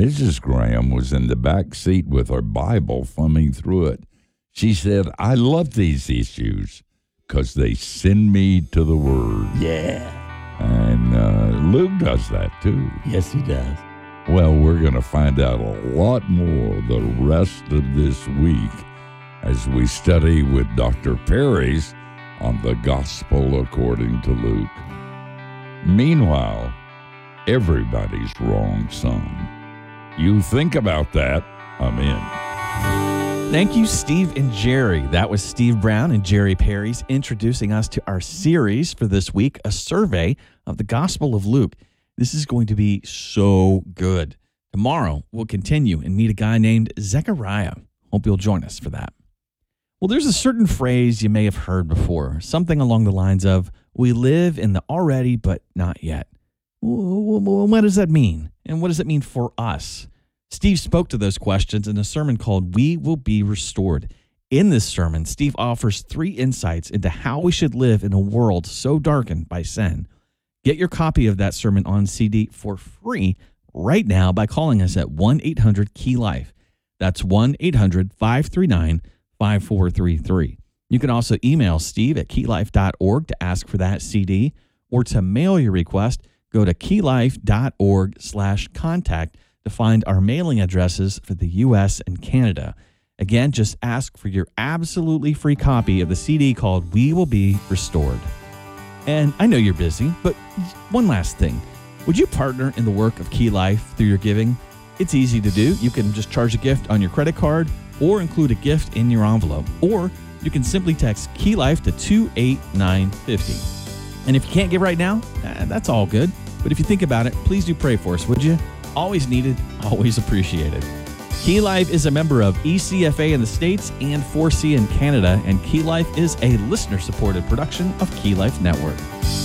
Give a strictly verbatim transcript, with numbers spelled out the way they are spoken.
Missus Graham was in the back seat with her Bible, thumbing through it. She said, I love these issues because they send me to the Word. Yeah. And uh, Luke does that too. Yes, he does. Well, we're going to find out a lot more the rest of this week as we study with Doctor Perry's on the Gospel according to Luke. Meanwhile, everybody's wrong some. You think about that, I'm in. Thank you, Steve and Jerry. That was Steve Brown and Jerry Perry's introducing us to our series for this week, a survey of the Gospel of Luke. This is going to be so good. Tomorrow, we'll continue and meet a guy named Zechariah. Hope you'll join us for that. Well, there's a certain phrase you may have heard before, something along the lines of, we live in the already but not yet. What does that mean? And what does it mean for us? Steve spoke to those questions in a sermon called We Will Be Restored. In this sermon, Steve offers three insights into how we should live in a world so darkened by sin. Get your copy of that sermon on C D for free right now by calling us at one eight hundred key life. That's one eight hundred five three nine five four three three. You can also email Steve at key life dot org to ask for that C D, or to mail your request, go to key life dot org slash contact to find our mailing addresses for the U S and Canada. Again, just ask for your absolutely free copy of the C D called We Will Be Restored. And I know you're busy, but one last thing. Would you partner in the work of Key Life through your giving? It's easy to do. You can just charge a gift on your credit card or include a gift in your envelope. Or you can simply text Key Life to two eight nine five zero. And if you can't give right now, eh, that's all good. But if you think about it, please do pray for us, would you? Always needed, always appreciated. Key Life is a member of E C F A in the States and four C in Canada, and Key Life is a listener-supported production of Key Life Network.